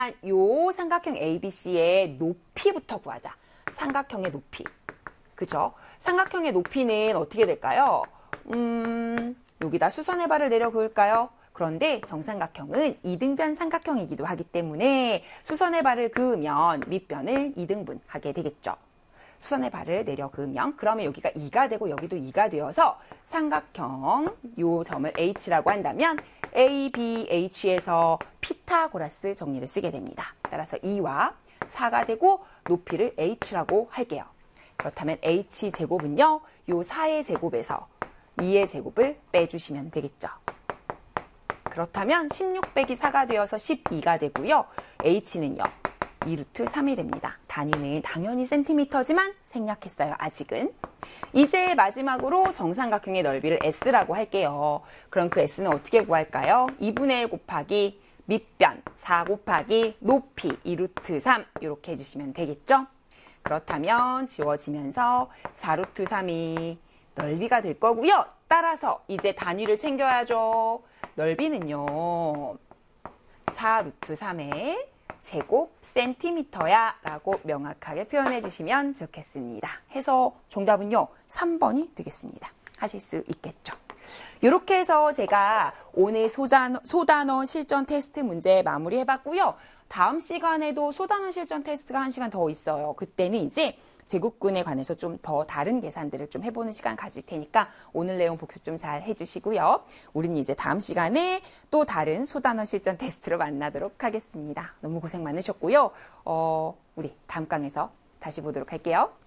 요 삼각형 ABC의 높이부터 구하자. 삼각형의 높이. 그죠? 삼각형의 높이는 어떻게 될까요? 여기다 수선의 발을 내려 그을까요? 그런데 정삼각형은 이등변 삼각형이기도 하기 때문에 수선의 발을 그으면 밑변을 2등분 하게 되겠죠. 수선의 발을 내려 그으면 그러면 여기가 2가 되고 여기도 2가 되어서 삼각형 요 점을 H라고 한다면 ABH에서 피타고라스 정리를 쓰게 됩니다. 따라서 2와 4가 되고 높이를 H라고 할게요. 그렇다면 H제곱은요. 요 4의 제곱에서 2의 제곱을 빼주시면 되겠죠. 그렇다면 16 빼기 4가 되어서 12가 되고요. H는요. 2루트 3이 됩니다. 단위는 당연히 센티미터지만 생략했어요. 아직은. 이제 마지막으로 정삼각형의 넓이를 S라고 할게요. 그럼 그 S는 어떻게 구할까요? 2분의 1 곱하기 밑변 4 곱하기 높이 2루트 3 이렇게 해주시면 되겠죠? 그렇다면 지워지면서 4루트 3이 넓이가 될 거고요. 따라서 이제 단위를 챙겨야죠. 넓이는요. 4루트 3의 제곱 센티미터야 라고 명확하게 표현해 주시면 좋겠습니다. 해서 정답은요. 3번이 되겠습니다. 하실 수 있겠죠. 이렇게 해서 제가 오늘 소단원 실전 테스트 문제 마무리해 봤고요. 다음 시간에도 소단원 실전 테스트가 1시간 더 있어요. 그때는 이제 제곱근에 관해서 좀 더 다른 계산들을 좀 해보는 시간 가질 테니까 오늘 내용 복습 좀 잘 해주시고요. 우리는 이제 다음 시간에 또 다른 소단원 실전 테스트로 만나도록 하겠습니다. 너무 고생 많으셨고요. 우리 다음 강에서 다시 보도록 할게요.